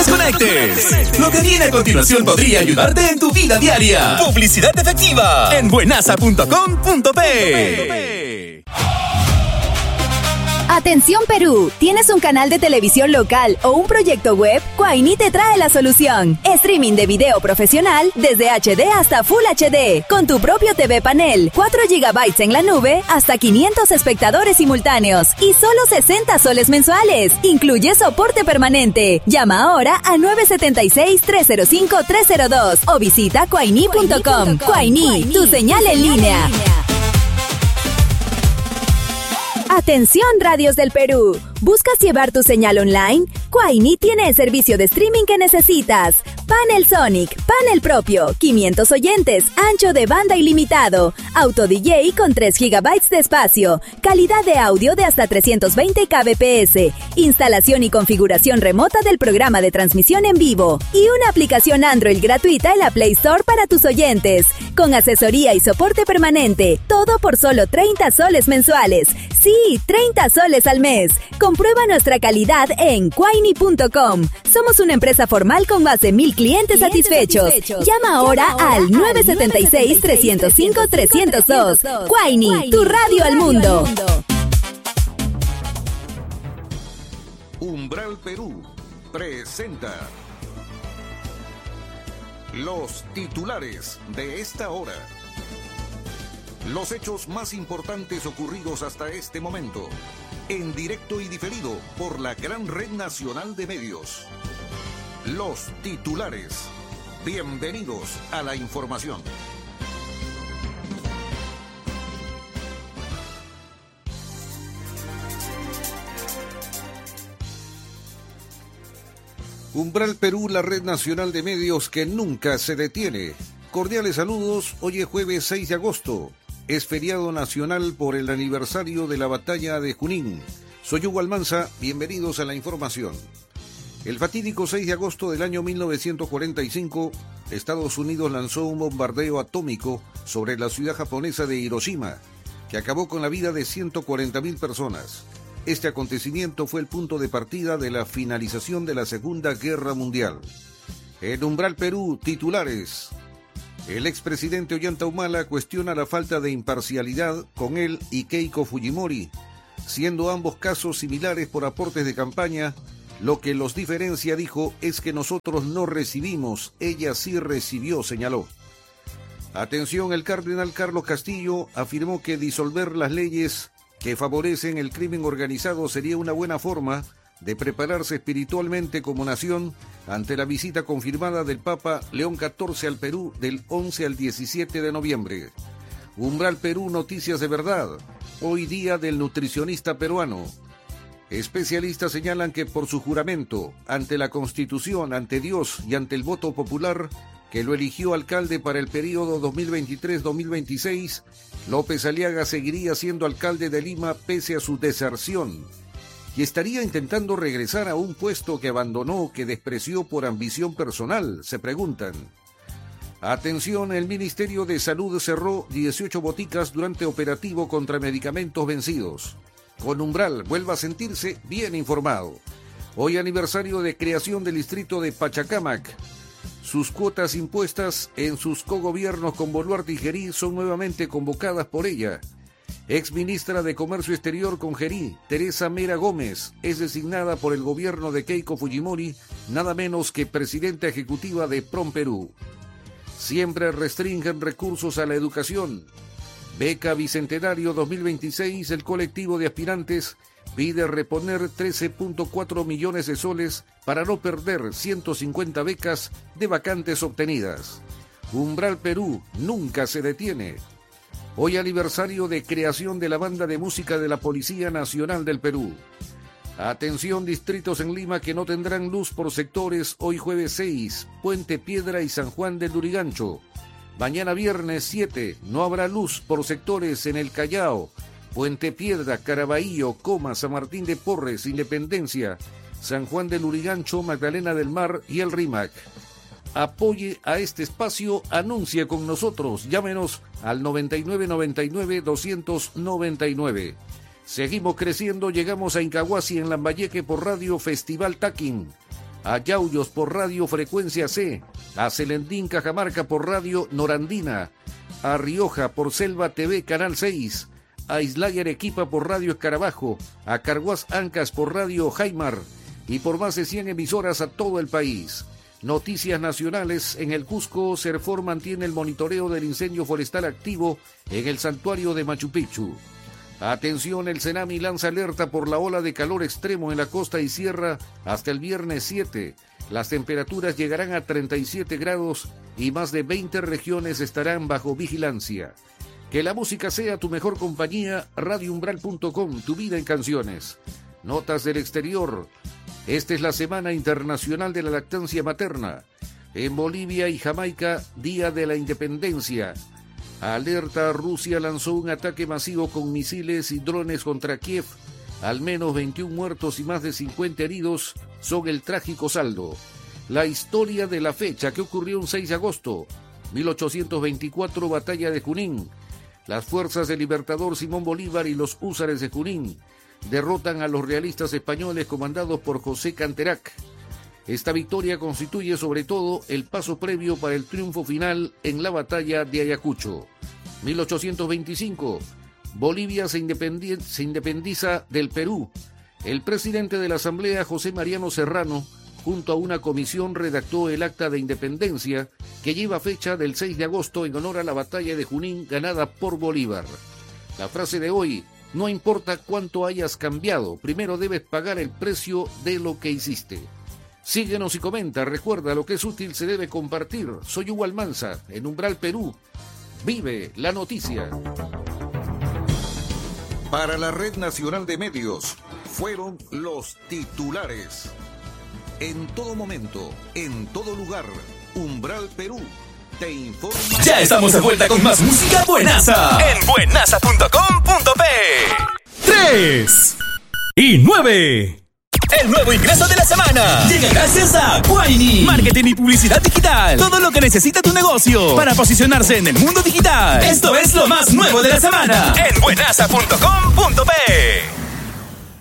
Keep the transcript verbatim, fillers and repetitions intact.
desconectes. Lo que viene a continuación podría ayudarte en tu vida diaria. Publicidad efectiva en buenaza punto com punto pe. Atención Perú, ¿tienes un canal de televisión local o un proyecto web? Quaini te trae la solución. Streaming de video profesional desde H D hasta Full H D, con tu propio T V panel, cuatro gigabytes en la nube, hasta quinientos espectadores simultáneos y solo sesenta soles mensuales. Incluye soporte permanente. Llama ahora al nueve siete seis, tres cero cinco, tres cero dos o visita quaini punto com. Quaini, tu señal en línea. Atención radios del Perú, ¿buscas llevar tu señal online? Quaini tiene el servicio de streaming que necesitas. Panel Sonic, panel propio, quinientos oyentes, ancho de banda ilimitado, auto D J con tres gigabytes de espacio, calidad de audio de hasta trescientos veinte kbps, instalación y configuración remota del programa de transmisión en vivo y una aplicación Android gratuita en la Play Store para tus oyentes, con asesoría y soporte permanente, todo por solo treinta soles mensuales. Sí, treinta soles al mes. Comprueba nuestra calidad en quaini punto com. Somos una empresa formal con más de mil clientes, clientes satisfechos. satisfechos. Llama ahora Llama ahora al nueve siete seis, tres cero cinco, tres cero dos. Quaini, tu radio al mundo. Umbral Perú presenta los titulares de esta hora. Los hechos más importantes ocurridos hasta este momento, en directo y diferido por la gran red nacional de medios. Los titulares. Bienvenidos a la información. Umbral Perú, la red nacional de medios que nunca se detiene. Cordiales saludos, hoy es jueves seis de agosto. Es feriado nacional por el aniversario de la batalla de Junín. Soy Hugo Almanza, bienvenidos a la información. El fatídico seis de agosto del año mil novecientos cuarenta y cinco, Estados Unidos lanzó un bombardeo atómico sobre la ciudad japonesa de Hiroshima, que acabó con la vida de ciento cuarenta mil personas. Este acontecimiento fue el punto de partida de la finalización de la Segunda Guerra Mundial. En Umbral Perú, titulares. El expresidente Ollanta Humala cuestiona la falta de imparcialidad con él y Keiko Fujimori, siendo ambos casos similares por aportes de campaña. Lo que los diferencia, dijo, es que nosotros no recibimos, ella sí recibió, señaló. Atención, el cardenal Carlos Castillo afirmó que disolver las leyes que favorecen el crimen organizado sería una buena forma de prepararse espiritualmente como nación ante la visita confirmada del Papa León catorce al Perú del once al diecisiete de noviembre. Umbral Perú, noticias de verdad. Hoy día del nutricionista peruano. Especialistas señalan que por su juramento ante la Constitución, ante Dios y ante el voto popular que lo eligió alcalde para el periodo dos mil veintitrés a dos mil veintiséis, López Aliaga seguiría siendo alcalde de Lima pese a su deserción y estaría intentando regresar a un puesto que abandonó, que despreció por ambición personal, se preguntan. Atención, el Ministerio de Salud cerró dieciocho boticas durante operativo contra medicamentos vencidos. Con Umbral, vuelva a sentirse bien informado. Hoy aniversario de creación del distrito de Pachacámac. Sus cuotas impuestas en sus cogobiernos con Boluarte y Gerí son nuevamente convocadas por ella. Exministra de Comercio Exterior con Gerí, Teresa Mera Gómez, es designada por el gobierno de Keiko Fujimori, nada menos que presidenta ejecutiva de Prom Perú. Siempre restringen recursos a la educación. Beca Bicentenario dos mil veintiséis, el colectivo de aspirantes pide reponer trece punto cuatro millones de soles para no perder ciento cincuenta becas de vacantes obtenidas. Umbral Perú nunca se detiene. Hoy aniversario de creación de la banda de música de la Policía Nacional del Perú. Atención, distritos en Lima que no tendrán luz por sectores hoy jueves seis, Puente Piedra y San Juan del Lurigancho. Mañana viernes siete, no habrá luz por sectores en el Callao, Puente Piedra, Caraballo, Coma, San Martín de Porres, Independencia, San Juan del Lurigancho, Magdalena del Mar y el Rímac. Apoye a este espacio, anuncie con nosotros, llámenos al noventa y nueve noventa y nueve doscientos noventa y nueve. Seguimos creciendo, llegamos a Incahuasi en Lambayeque por Radio Festival Taquín. a Yauyos por Radio Frecuencia C, a Celendín Cajamarca por Radio Norandina, a Rioja por Selva T V Canal seis, a Islay Arequipa por Radio Escarabajo, a Carguas Ancas por Radio Jaimar y por más de cien emisoras a todo el país. Noticias nacionales: en el Cusco, Serfor mantiene el monitoreo del incendio forestal activo en el santuario de Machu Picchu. Atención, el Senami lanza alerta por la ola de calor extremo en la costa y sierra hasta el viernes siete. Las temperaturas llegarán a treinta y siete grados y más de veinte regiones estarán bajo vigilancia. Que la música sea tu mejor compañía. radio umbral punto com, tu vida en canciones. Notas del exterior. Esta es la Semana Internacional de la Lactancia Materna. En Bolivia y Jamaica, Día de la Independencia. Alerta: Rusia lanzó un ataque masivo con misiles y drones contra Kiev. Al menos veintiún muertos y más de cincuenta heridos son el trágico saldo. La historia de la fecha, que ocurrió un seis de agosto, mil ochocientos veinticuatro, Batalla de Junín. Las fuerzas del libertador Simón Bolívar y los húsares de Junín derrotan a los realistas españoles comandados por José Canterac. Esta victoria constituye sobre todo el paso previo para el triunfo final en la batalla de Ayacucho. mil ochocientos veinticinco, Bolivia se, independi- se independiza del Perú. El presidente de la Asamblea, José Mariano Serrano, junto a una comisión redactó el acta de independencia que lleva fecha del seis de agosto en honor a la batalla de Junín ganada por Bolívar. La frase de hoy: no importa cuánto hayas cambiado, primero debes pagar el precio de lo que hiciste. Síguenos y comenta. Recuerda, lo que es útil se debe compartir. Soy Hugo Almanza, en Umbral Perú. Vive la noticia. Para la Red Nacional de Medios, fueron los titulares. En todo momento, en todo lugar, Umbral Perú te informa. Ya estamos de vuelta con más música buenaza en buenaza punto com punto pe. tres y nueve. El nuevo ingreso de la semana llega gracias a Guaini. Marketing y publicidad digital. Todo lo que necesita tu negocio para posicionarse en el mundo digital. Esto es lo más nuevo de la semana en buenaza punto com punto pe.